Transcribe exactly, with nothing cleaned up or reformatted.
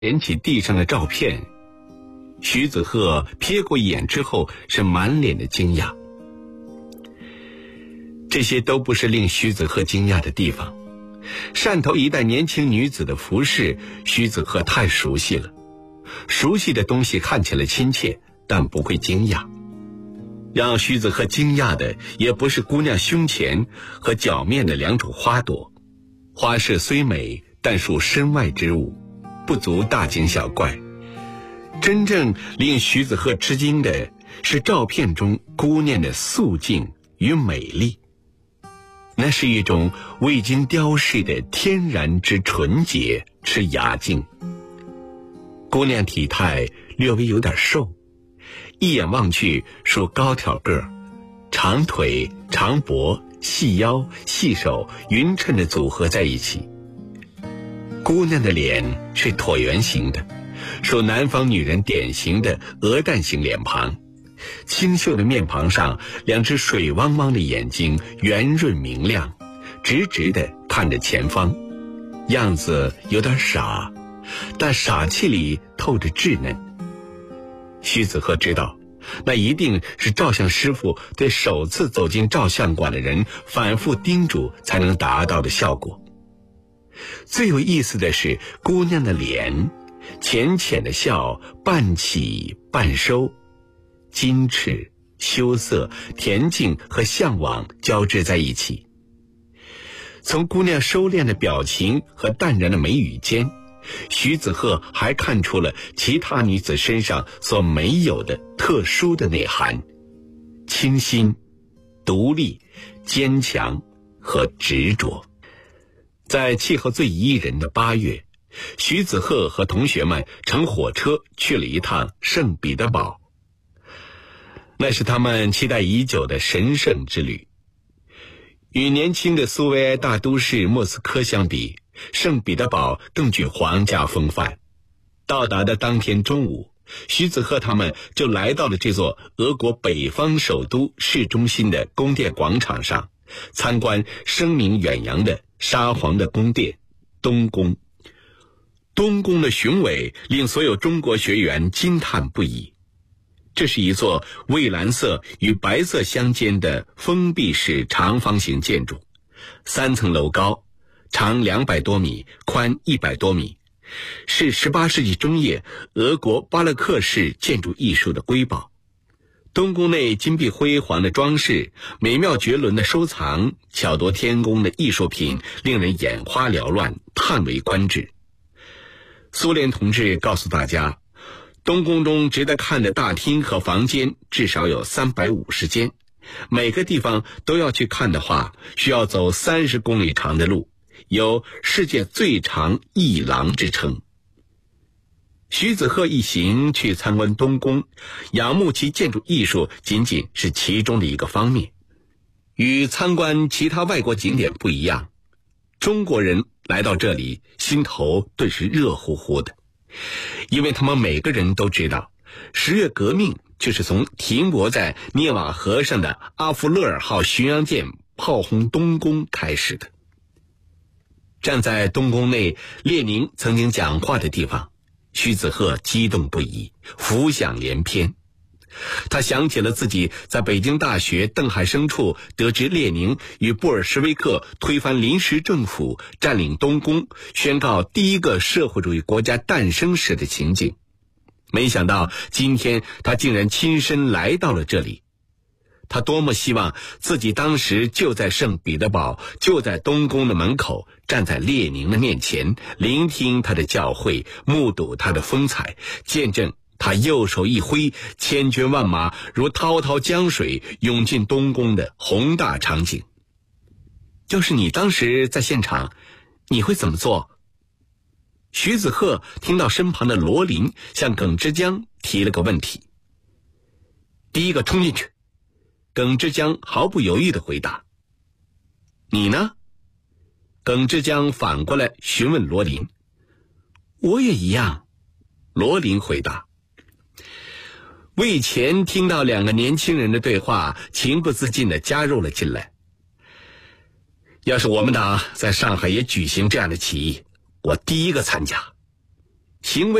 捡起地上的照片，徐子鹤瞥过一眼之后是满脸的惊讶。这些都不是令徐子鹤惊讶的地方，汕头一带年轻女子的服饰，徐子鹤太熟悉了，熟悉的东西看起来亲切，但不会惊讶。让徐子鹤惊讶的也不是姑娘胸前和脚面的两朵花朵，花饰虽美，但属身外之物，不足大惊小怪。真正令徐子鹤吃惊的是照片中姑娘的素净与美丽，那是一种未经雕饰的天然之纯洁之雅静。姑娘体态略微有点瘦，一眼望去属高挑个儿，长腿长脖细腰细手匀称的组合在一起。姑娘的脸是椭圆形的，属南方女人典型的鹅蛋型脸庞，清秀的面庞上两只水汪汪的眼睛圆润明亮，直直地看着前方，样子有点傻，但傻气里透着稚嫩。徐子鹤知道，那一定是照相师傅对首次走进照相馆的人反复叮嘱才能达到的效果。最有意思的是姑娘的脸，浅浅的笑半起半收，矜持羞涩恬静和向往交织在一起。从姑娘收敛的表情和淡然的眉宇间，徐子鹤还看出了其他女子身上所没有的特殊的内涵：清新、独立、坚强和执着。在气候最宜人的八月，徐子鹤和同学们乘火车去了一趟圣彼得堡，那是他们期待已久的神圣之旅。与年轻的苏维埃大都市莫斯科相比，圣彼得堡更具皇家风范。到达的当天中午，徐子鹤他们就来到了这座俄国北方首都市中心的宫殿广场上，参观声名远扬的沙皇的宫殿东宫。东宫的雄伟令所有中国学员惊叹不已。这是一座蔚蓝色与白色相间的封闭式长方形建筑，三层楼高，长两百多米，宽一百多米，是十八世纪中叶俄国巴洛克式建筑艺术的瑰宝。东宫内金碧辉煌的装饰，美妙绝伦的收藏，巧夺天工的艺术品，令人眼花缭乱，叹为观止。苏联同志告诉大家，东宫中值得看的大厅和房间至少有三百五十间，每个地方都要去看的话，需要走三十公里长的路，有世界最长艺廊之称。徐子鹤一行去参观东宫，仰慕其建筑艺术仅仅是其中的一个方面。与参观其他外国景点不一样，中国人来到这里，心头顿时热乎乎的，因为他们每个人都知道，十月革命就是从停泊在涅瓦河上的阿弗勒尔号巡洋舰炮轰东宫开始的。站在东宫内列宁曾经讲话的地方，徐子鹤激动不已，浮想联翩。他想起了自己在北京大学邓海生处得知列宁与布尔什维克推翻临时政府，占领东宫，宣告第一个社会主义国家诞生时的情景。没想到今天他竟然亲身来到了这里。他多么希望自己当时就在圣彼得堡，就在东宫的门口，站在列宁的面前，聆听他的教诲，目睹他的风采，见证他右手一挥，千军万马如滔滔江水涌进东宫的宏大场景。要是你当时在现场，你会怎么做？徐子鹤听到身旁的罗琳向耿之江提了个问题。第一个冲进去。耿之江毫不犹豫地回答。你呢？耿之江反过来询问罗琳。我也一样，罗琳回答。魏乾听到两个年轻人的对话，情不自禁地加入了进来。要是我们党在上海也举行这样的起义，我第一个参加。 行为